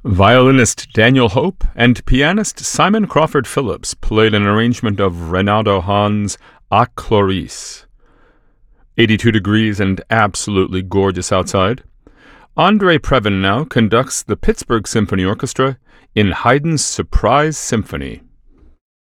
Violinist Daniel Hope and pianist Simon Crawford Phillips played an arrangement of Renato Hahn's A Chloris. 82 degrees and absolutely gorgeous outside. Andre Previn now conducts the Pittsburgh Symphony Orchestra in Haydn's Surprise Symphony.